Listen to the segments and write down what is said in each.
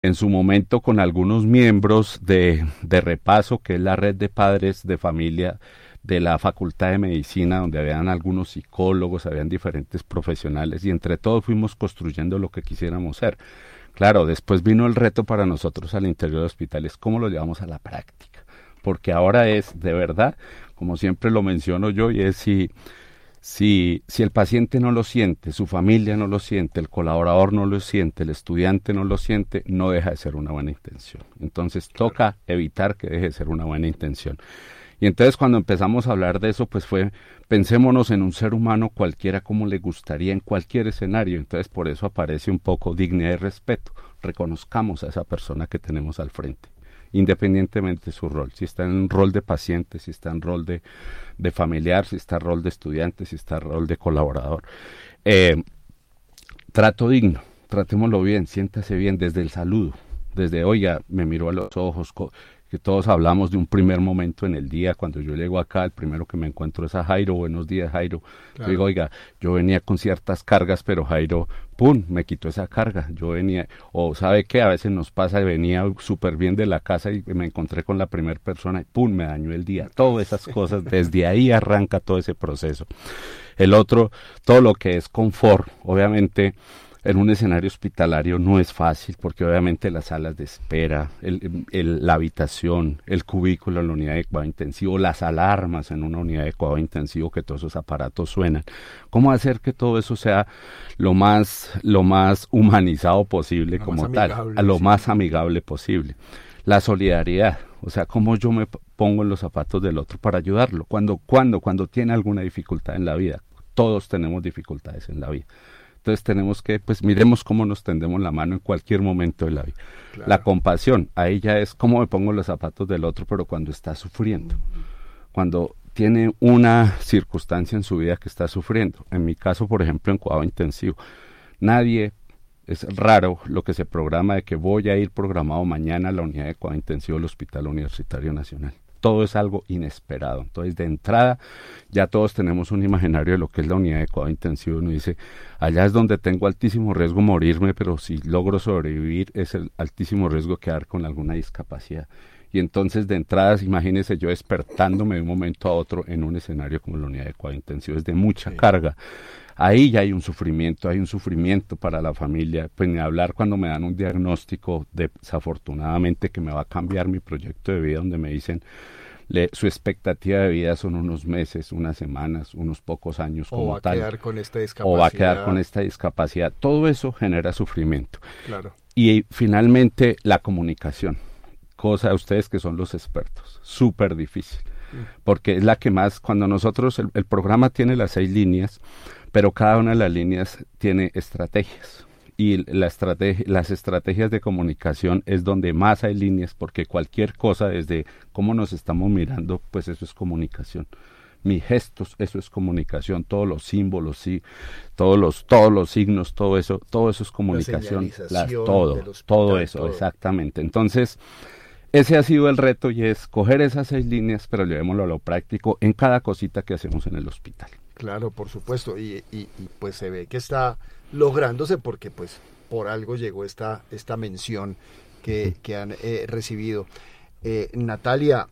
en su momento con algunos miembros de Repaso, que es la red de padres de familia de la Facultad de Medicina, donde habían algunos psicólogos, habían diferentes profesionales, y entre todos fuimos construyendo lo que quisiéramos ser. Claro, después vino el reto para nosotros al interior del hospital, es cómo lo llevamos a la práctica, porque ahora es de verdad, como siempre lo menciono yo, y es si el paciente no lo siente, su familia no lo siente, el colaborador no lo siente, el estudiante no lo siente, no deja de ser una buena intención. Entonces toca evitar que deje de ser una buena intención. Y entonces cuando empezamos a hablar de eso, pues fue, pensémonos en un ser humano cualquiera como le gustaría en cualquier escenario. Entonces por eso aparece un poco dignidad y respeto. Reconozcamos a esa persona que tenemos al frente, independientemente de su rol. Si está en un rol de paciente, si está en rol de familiar, si está en rol de estudiante, si está en rol de colaborador. Trato digno, tratémoslo bien, siéntase bien desde el saludo. Desde, oiga, me miró a los ojos, que todos hablamos de un primer momento en el día. Cuando yo llego acá, el primero que me encuentro es a Jairo. Buenos días, Jairo. Claro. Yo digo, oiga, yo venía con ciertas cargas, pero Jairo, pum, me quitó esa carga. Yo venía, o sabe qué, a veces nos pasa, venía súper bien de la casa y me encontré con la primera persona y pum, me dañó el día. Todas esas cosas, desde ahí arranca todo ese proceso. El otro, todo lo que es confort, obviamente. En un escenario hospitalario no es fácil porque obviamente las salas de espera, la habitación, el cubículo en la unidad de cuidado intensivo, las alarmas en una unidad de cuidado intensivo, que todos esos aparatos suenan. ¿Cómo hacer que todo eso sea lo más humanizado posible como tal, a lo más amigable posible? La solidaridad, o sea, cómo yo me pongo en los zapatos del otro para ayudarlo, cuando tiene alguna dificultad en la vida. Todos tenemos dificultades en la vida. Entonces tenemos que, pues miremos cómo nos tendemos la mano en cualquier momento de la vida. Claro. La compasión, ahí ya es cómo me pongo los zapatos del otro, pero cuando está sufriendo, cuando tiene una circunstancia en su vida que está sufriendo. En mi caso, por ejemplo, en cuidado intensivo, es raro lo que se programa de que voy a ir programado mañana a la unidad de cuidado intensivo del Hospital Universitario Nacional. Todo es algo inesperado. Entonces, de entrada, ya todos tenemos un imaginario de lo que es la unidad de cuidado intensivo. Uno dice, allá es donde tengo altísimo riesgo morirme, pero si logro sobrevivir, es el altísimo riesgo quedar con alguna discapacidad. Y entonces, de entrada, imagínese yo despertándome de un momento a otro en un escenario como la unidad de cuidado intensivo. Es de mucha carga. Ahí ya hay un sufrimiento para la familia. Pues ni hablar cuando me dan un diagnóstico desafortunadamente que me va a cambiar mi proyecto de vida, donde me dicen su expectativa de vida son unos meses, unas semanas, unos pocos años como tal. O va a quedar con esta discapacidad. O va a quedar con esta discapacidad. Todo eso genera sufrimiento. Claro. Y finalmente la comunicación. Cosa de ustedes que son los expertos. Súper difícil. Porque es la que más, cuando nosotros, el programa tiene las 6 líneas, pero cada una de las líneas tiene estrategias. Y las estrategias de comunicación es donde más hay líneas, porque cualquier cosa, desde cómo nos estamos mirando, pues eso es comunicación. Mis gestos, eso es comunicación, todos los símbolos, sí, todos los signos, todo eso es comunicación. Todo eso, exactamente. Entonces, ese ha sido el reto, y es coger esas 6 líneas, pero llevémoslo a lo práctico en cada cosita que hacemos en el hospital. Claro, por supuesto, y pues se ve que está lográndose porque pues por algo llegó esta mención que han recibido. Natalia,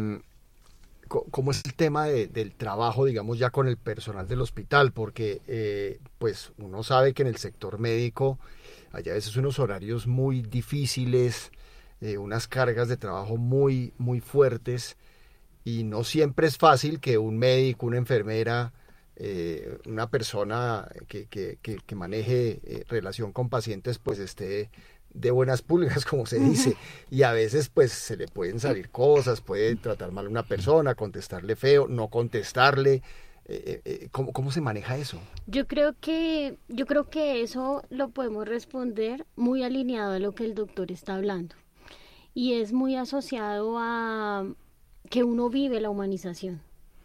¿cómo es el tema del trabajo, digamos, ya con el personal del hospital? Porque pues uno sabe que en el sector médico hay a veces unos horarios muy difíciles, unas cargas de trabajo muy, muy fuertes, y no siempre es fácil que un médico, una enfermera, una persona que maneje relación con pacientes, pues esté de buenas pulgas, como se dice, y a veces pues se le pueden salir cosas, puede tratar mal a una persona, contestarle feo, no contestarle. ¿Cómo se maneja eso? Yo creo que eso lo podemos responder muy alineado a lo que el doctor está hablando, y es muy asociado a que uno vive la humanización.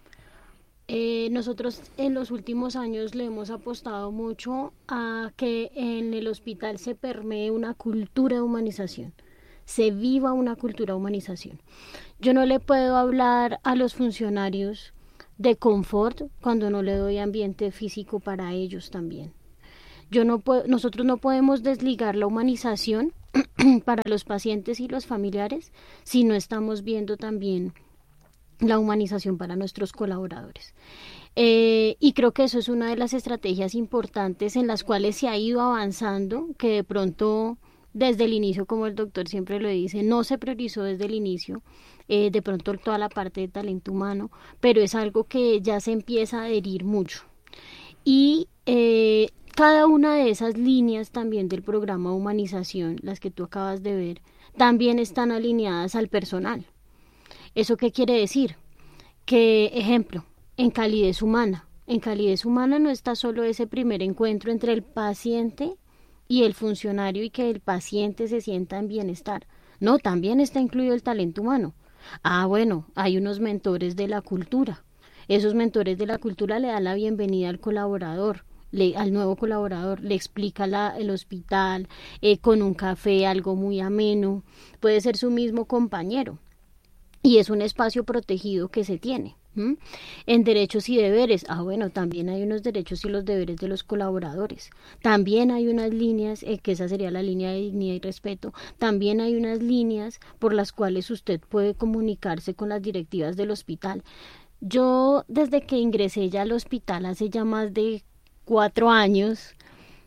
Nosotros en los últimos años le hemos apostado mucho a que en el hospital se permee una cultura de humanización, se viva una cultura de humanización. Yo no le puedo hablar a los funcionarios de confort cuando no le doy ambiente físico para ellos también. Nosotros no podemos desligar la humanización para los pacientes y los familiares si no estamos viendo también la humanización para nuestros colaboradores. Y creo que eso es una de las estrategias importantes en las cuales se ha ido avanzando, que de pronto desde el inicio, como el doctor siempre lo dice, no se priorizó desde el inicio, de pronto toda la parte de talento humano, pero es algo que ya se empieza a adherir mucho. Y cada una de esas líneas también del programa de humanización, las que tú acabas de ver, también están alineadas al personal. ¿Eso qué quiere decir? Que, ejemplo, en calidez humana no está solo ese primer encuentro entre el paciente y el funcionario y que el paciente se sienta en bienestar. No, también está incluido el talento humano. Bueno, hay unos mentores de la cultura. Esos mentores de la cultura le dan la bienvenida al colaborador, al nuevo colaborador, le explica el hospital, con un café, algo muy ameno, puede ser su mismo compañero. Y es un espacio protegido que se tiene. En derechos y deberes, bueno, también hay unos derechos y los deberes de los colaboradores. También hay unas líneas, que esa sería la línea de dignidad y respeto. También hay unas líneas por las cuales usted puede comunicarse con las directivas del hospital. Yo, desde que ingresé ya al hospital hace ya más de 4 años,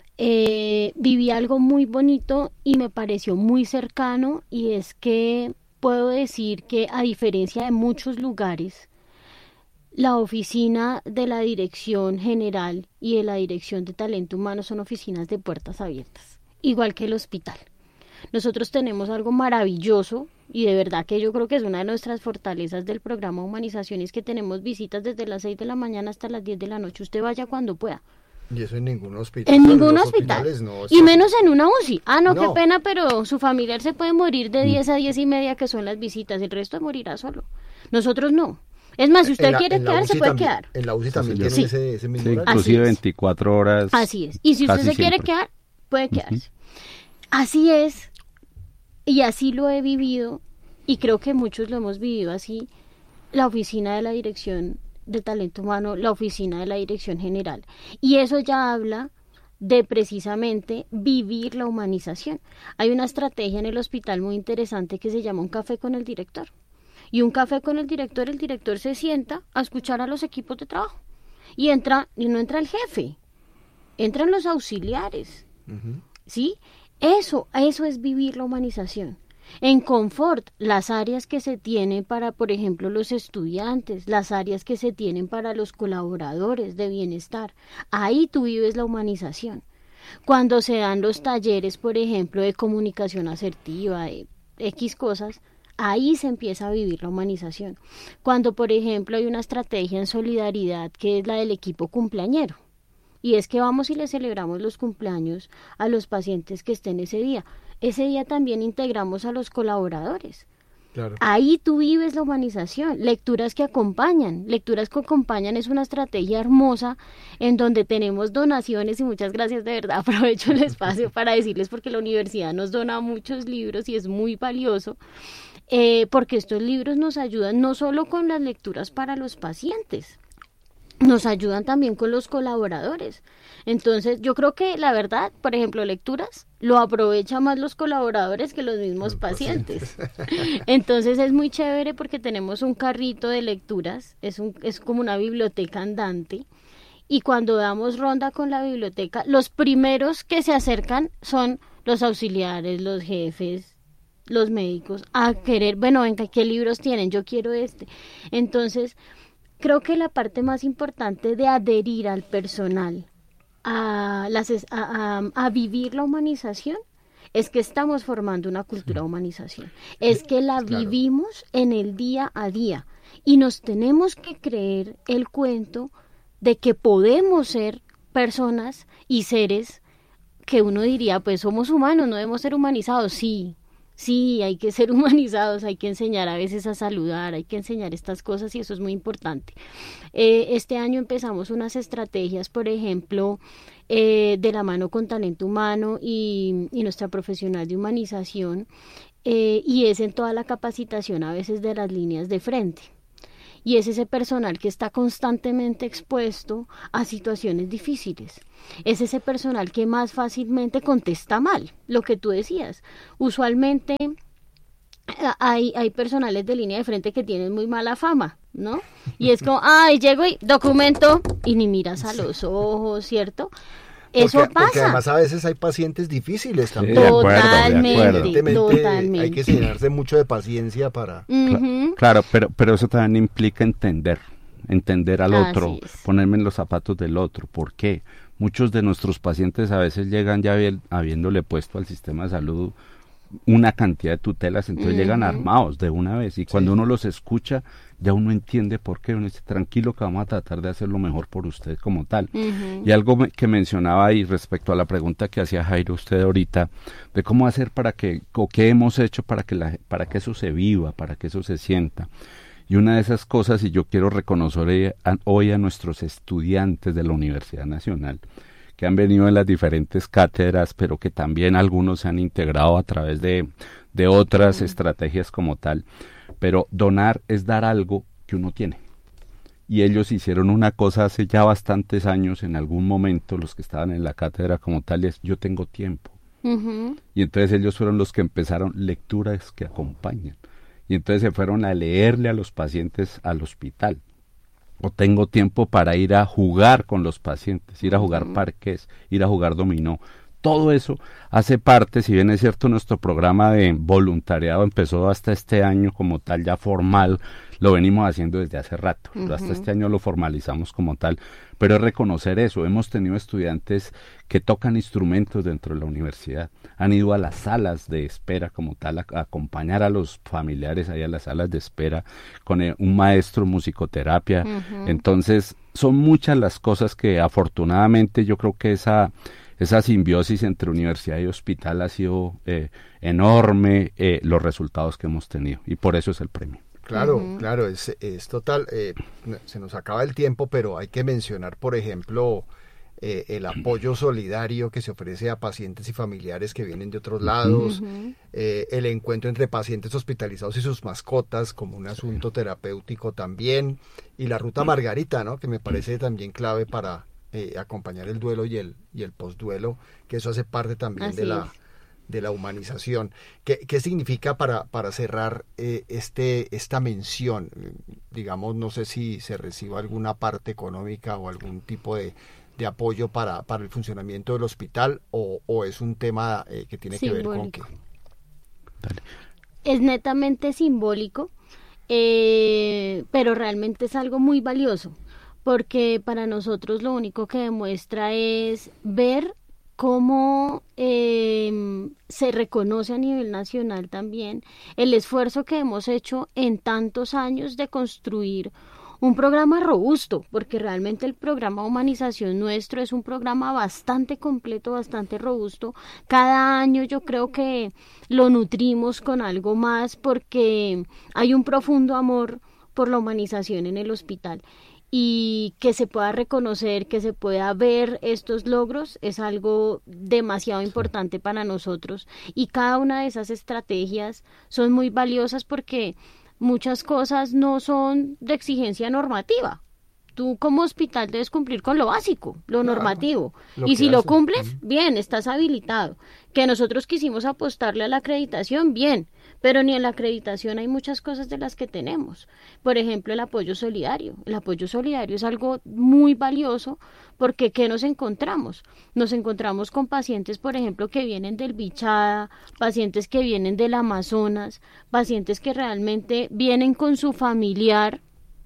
viví algo muy bonito y me pareció muy cercano, y es que puedo decir que, a diferencia de muchos lugares, la oficina de la Dirección General y de la Dirección de Talento Humano son oficinas de puertas abiertas, igual que el hospital. Nosotros tenemos algo maravilloso, y de verdad que yo creo que es una de nuestras fortalezas del programa de humanización, es que tenemos visitas desde las 6 de la mañana hasta las 10 de la noche. Usted vaya cuando pueda. Y eso en ningún hospital. En ningún hospital. No, y menos en una UCI. No, qué pena, pero su familiar se puede morir de 10 a 10 y media, que son las visitas. El resto morirá solo. Nosotros no. Es más, si usted quiere quedar, se puede quedar. En la UCI también tienen ese mismo horario. Inclusive 24 horas. Así es. Y si usted se quiere quedar, puede quedarse. Así es. Y así lo he vivido. Y creo que muchos lo hemos vivido así. La oficina de la Dirección de Talento Humano, la oficina de la Dirección General. Y eso ya habla de precisamente vivir la humanización. Hay una estrategia en el hospital muy interesante que se llama un café con el director. Y un café con el director se sienta a escuchar a los equipos de trabajo. Y no entra el jefe, entran los auxiliares. ¿Sí? Eso es vivir la humanización. En confort, las áreas que se tienen para, por ejemplo, los estudiantes, las áreas que se tienen para los colaboradores de bienestar, ahí tú vives la humanización. Cuando se dan los talleres, por ejemplo, de comunicación asertiva, de X cosas, ahí se empieza a vivir la humanización. Cuando, por ejemplo, hay una estrategia en solidaridad que es la del equipo cumpleañero, y es que vamos y le celebramos los cumpleaños a los pacientes que estén ese día. Ese día también integramos a los colaboradores. Claro. Ahí tú vives la humanización. Lecturas que acompañan es una estrategia hermosa en donde tenemos donaciones, y muchas gracias, de verdad, aprovecho el espacio para decirles, porque la universidad nos dona muchos libros y es muy valioso, porque estos libros nos ayudan no solo con las lecturas para los pacientes, nos ayudan también con los colaboradores. Entonces, yo creo que la verdad, por ejemplo, lecturas, lo aprovechan más los colaboradores que los mismos pacientes. Entonces, es muy chévere porque tenemos un carrito de lecturas, es como una biblioteca andante, y cuando damos ronda con la biblioteca, los primeros que se acercan son los auxiliares, los jefes, los médicos, a querer, bueno, venga, ¿qué libros tienen? Yo quiero este. Entonces, creo que la parte más importante de adherir al personal a vivir la humanización es que estamos formando una cultura de humanización, es que la vivimos en el día a día, y nos tenemos que creer el cuento de que podemos ser personas y seres que uno diría, pues somos humanos, no debemos ser humanizados. Sí, hay que ser humanizados, hay que enseñar a veces a saludar, hay que enseñar estas cosas, y eso es muy importante. Este año empezamos unas estrategias, por ejemplo, de la mano con Talento Humano y nuestra profesional de humanización, y es en toda la capacitación a veces de las líneas de frente. y es ese personal que está constantemente expuesto a situaciones difíciles. Es ese personal que más fácilmente contesta mal, lo que tú decías. Usualmente hay personales de línea de frente que tienen muy mala fama, ¿no? Y es como, ay, llego y documento, y ni miras a los ojos, ¿cierto? Eso pasa. Porque además a veces hay pacientes difíciles también. Totalmente. Hay que llenarse mucho de paciencia para... Claro, pero eso también implica entender al otro, ponerme en los zapatos del otro. ¿Por qué? Muchos de nuestros pacientes a veces llegan ya habiéndole puesto al sistema de salud una cantidad de tutelas, entonces llegan armados de una vez, y cuando uno los escucha, ya uno entiende por qué. Uno dice, tranquilo, que vamos a tratar de hacer lo mejor por usted como tal. Y algo que mencionaba ahí respecto a la pregunta que hacía Jairo usted ahorita, de cómo hacer para que, o qué hemos hecho para que eso se viva, para que eso se sienta. Y una de esas cosas, y yo quiero reconocer hoy a nuestros estudiantes de la Universidad Nacional, que han venido en las diferentes cátedras, pero que también algunos se han integrado a través de otras estrategias como tal. Pero donar es dar algo que uno tiene. Y ellos hicieron una cosa hace ya bastantes años, en algún momento, los que estaban en la cátedra como tal, es yo tengo tiempo. Y entonces ellos fueron los que empezaron lecturas que acompañan. Y entonces se fueron a leerle a los pacientes al hospital. O tengo tiempo para ir a jugar con los pacientes, ir a jugar parqués, ir a jugar dominó. Todo eso hace parte, si bien es cierto, nuestro programa de voluntariado empezó hasta este año como tal, ya formal, lo venimos haciendo desde hace rato, hasta este año lo formalizamos como tal, pero es reconocer eso. Hemos tenido estudiantes que tocan instrumentos dentro de la universidad, han ido a las salas de espera como tal, a acompañar a los familiares ahí a las salas de espera con un maestro en musicoterapia. Entonces son muchas las cosas que afortunadamente yo creo que esa simbiosis entre universidad y hospital ha sido enorme, los resultados que hemos tenido, y por eso es el premio. Claro, es total. Se nos acaba el tiempo, pero hay que mencionar, por ejemplo, el apoyo solidario que se ofrece a pacientes y familiares que vienen de otros lados, el encuentro entre pacientes hospitalizados y sus mascotas como un asunto terapéutico también, y la ruta Margarita, ¿no? Que me parece también clave para acompañar el duelo y el postduelo, que eso hace parte también de la humanización. ¿Qué significa para cerrar esta mención? Digamos, no sé si se recibe alguna parte económica o algún tipo de apoyo para el funcionamiento del hospital, o es un tema que tiene simbólico. Que ver con qué. Dale. Es netamente simbólico, pero realmente es algo muy valioso, porque para nosotros lo único que demuestra es ver cómo se reconoce a nivel nacional también el esfuerzo que hemos hecho en tantos años de construir un programa robusto, porque realmente el programa Humanización nuestro es un programa bastante completo, bastante robusto. Cada año yo creo que lo nutrimos con algo más, porque hay un profundo amor por la humanización en el hospital. Y que se pueda reconocer, que se pueda ver estos logros, es algo demasiado importante para nosotros, y cada una de esas estrategias son muy valiosas, porque muchas cosas no son de exigencia normativa. Tú como hospital debes cumplir con lo básico, lo normativo, y si lo cumples, bien, estás habilitado. Que nosotros quisimos apostarle a la acreditación, bien, pero ni en la acreditación hay muchas cosas de las que tenemos. Por ejemplo, el apoyo solidario. El apoyo solidario es algo muy valioso, porque ¿qué nos encontramos? Nos encontramos con pacientes, por ejemplo, que vienen del Bichada, pacientes que vienen del Amazonas, pacientes que realmente vienen con su familiar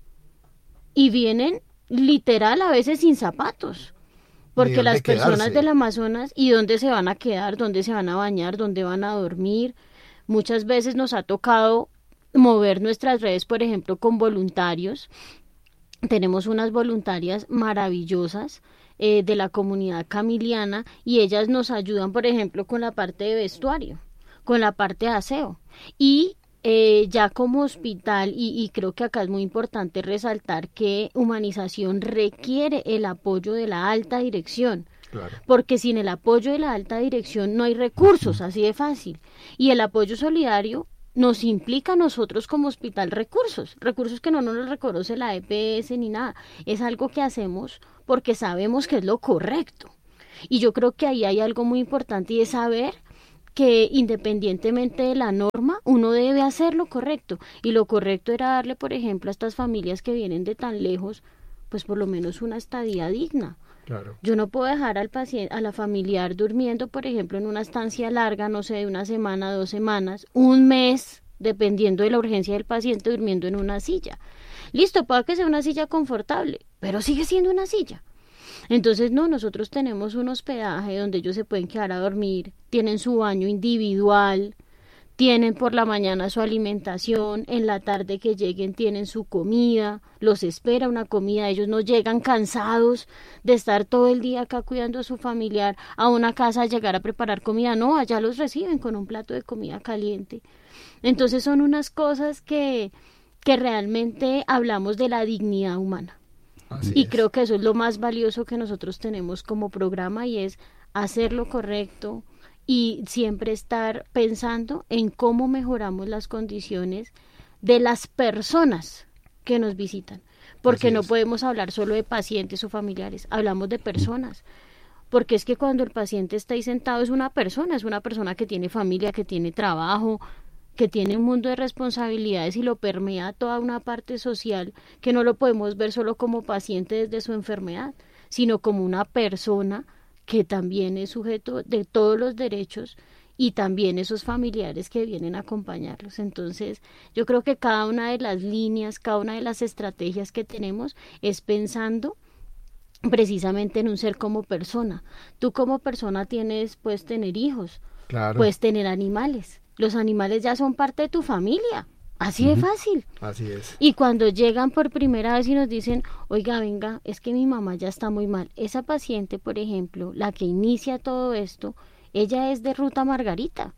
y vienen literal a veces sin zapatos, porque las personas del Amazonas, ¿y dónde se van a quedar? ¿Dónde se van a bañar? ¿Dónde van a dormir? Muchas veces nos ha tocado mover nuestras redes, por ejemplo, con voluntarios. Tenemos unas voluntarias maravillosas de la comunidad camiliana, y ellas nos ayudan, por ejemplo, con la parte de vestuario, con la parte de aseo. Y ya como hospital, y creo que acá es muy importante resaltar que Humanización requiere el apoyo de la alta dirección. Claro. Porque sin el apoyo de la alta dirección no hay recursos, así de fácil. Y el apoyo solidario nos implica a nosotros como hospital recursos que no nos los reconoce la EPS ni nada, es algo que hacemos porque sabemos que es lo correcto. Y yo creo que ahí hay algo muy importante y es saber que independientemente de la norma, uno debe hacer lo correcto. Y lo correcto era darle, por ejemplo, a estas familias que vienen de tan lejos, pues por lo menos una estadía digna. Claro. Yo no puedo dejar al paciente, a la familiar durmiendo, por ejemplo, en una estancia larga, no sé, de una semana, 2 semanas, un mes, dependiendo de la urgencia del paciente, durmiendo en una silla. Listo, puede que sea una silla confortable, pero sigue siendo una silla. Entonces, no, nosotros tenemos un hospedaje donde ellos se pueden quedar a dormir, tienen su baño individual, tienen por la mañana su alimentación, en la tarde que lleguen tienen su comida, los espera una comida, ellos no llegan cansados de estar todo el día acá cuidando a su familiar, a una casa a llegar a preparar comida, no, allá los reciben con un plato de comida caliente. Entonces son unas cosas que realmente hablamos de la dignidad humana. Y creo que eso es lo más valioso que nosotros tenemos como programa y es hacer lo correcto y siempre estar pensando en cómo mejoramos las condiciones de las personas que nos visitan. Porque no podemos hablar solo de pacientes o familiares, hablamos de personas. Porque es que cuando el paciente está ahí sentado es una persona que tiene familia, que tiene trabajo, que tiene un mundo de responsabilidades y lo permea a toda una parte social que no lo podemos ver solo como paciente desde su enfermedad, sino como una persona que también es sujeto de todos los derechos y también esos familiares que vienen a acompañarlos. Entonces, yo creo que cada una de las líneas, cada una de las estrategias que tenemos es pensando precisamente en un ser como persona. Tú como persona puedes tener hijos, Claro. puedes tener animales. Los animales ya son parte de tu familia. Así de fácil. Así es. Y cuando llegan por primera vez y nos dicen, oiga, venga, es que mi mamá ya está muy mal. Esa paciente, por ejemplo, la que inicia todo esto, ella es de Ruta Margarita.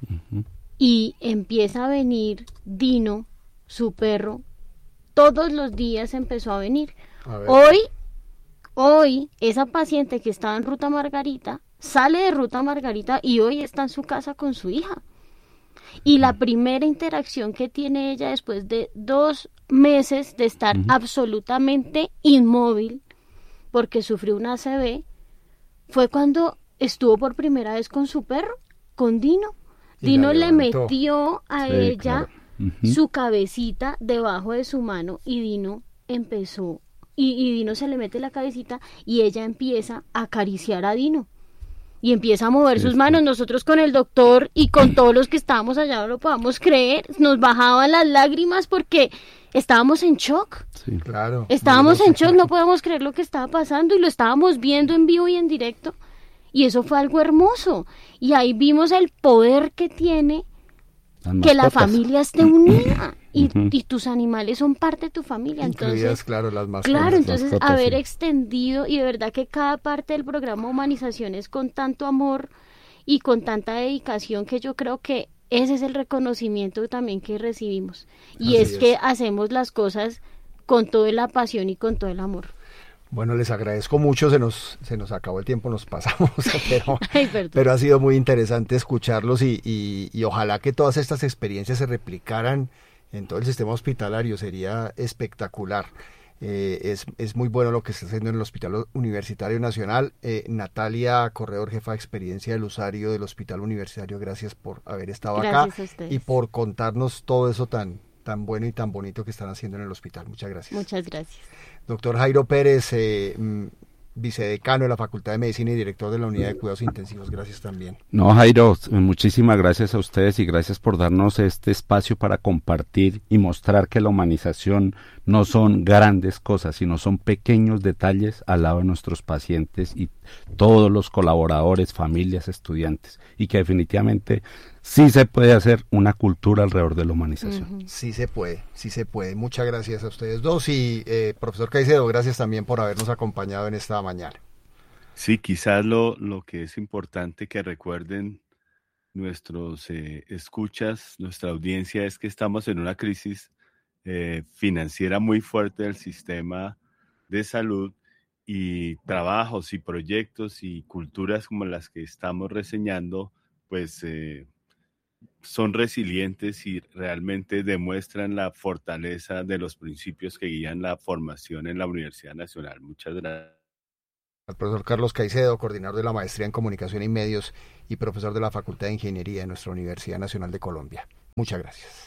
Y empieza a venir Dino, su perro, todos los días empezó a venir. A ver. Hoy, esa paciente que estaba en Ruta Margarita, sale de Ruta Margarita y hoy está en su casa con su hija. Y la primera interacción que tiene ella después de 2 meses de estar absolutamente inmóvil, porque sufrió una ACV, fue cuando estuvo por primera vez con su perro, con Dino. Y Dino la le levantó. metió a Sí, ella claro. su cabecita debajo de su mano y Dino empezó, y Dino se le mete la cabecita y ella empieza a acariciar a Dino. Y empieza a mover sus manos. Nosotros con el doctor y con todos los que estábamos allá no lo podamos creer. Nos bajaban las lágrimas porque estábamos en shock. Sí. Claro. Estábamos en shock, no podíamos creer lo que estaba pasando y lo estábamos viendo en vivo y en directo. Y eso fue algo hermoso. Y ahí vimos el poder que tiene que la mascotas. familia esté unida y tus animales son parte de tu familia. Incluidas, Entonces, claro, las mascotas. claro, entonces mascotas, haber sí. extendido y de verdad que cada parte del programa Humanización es con tanto amor y con tanta dedicación que yo creo que ese es el reconocimiento también que recibimos. Y Así es que es. hacemos las cosas con toda la pasión y con todo el amor. Bueno, les agradezco mucho, se nos acabó el tiempo, nos pasamos, Ay, perdón. pero ha sido muy interesante escucharlos y ojalá que todas estas experiencias se replicaran en todo el sistema hospitalario, sería espectacular. Es muy bueno lo que está haciendo en el Hospital Universitario Nacional. Natalia Corredor, jefa de experiencia del usuario del Hospital Universitario, gracias por haber estado Gracias acá a ustedes. y por contarnos todo eso tan bueno y tan bonito que están haciendo en el hospital. Muchas gracias. Muchas gracias. Doctor Jairo Pérez, vicedecano de la Facultad de Medicina y director de la Unidad de Cuidados Intensivos, gracias también. No, Jairo, muchísimas gracias a ustedes y gracias por darnos este espacio para compartir y mostrar que la humanización no son grandes cosas, sino son pequeños detalles al lado de nuestros pacientes y todos los colaboradores, familias, estudiantes, y que definitivamente sí se puede hacer una cultura alrededor de la humanización. Sí se puede, sí se puede. Muchas gracias a ustedes dos y profesor Caicedo, gracias también por habernos acompañado en esta mañana. Sí, quizás lo que es importante que recuerden nuestros escuchas, nuestra audiencia, es que estamos en una crisis financiera muy fuerte del sistema de salud y trabajos y proyectos y culturas como las que estamos reseñando, pues son resilientes y realmente demuestran la fortaleza de los principios que guían la formación en la Universidad Nacional. Muchas gracias. Al profesor Carlos Caicedo, coordinador de la Maestría en Comunicación y Medios y profesor de la Facultad de Ingeniería de nuestra Universidad Nacional de Colombia. Muchas gracias.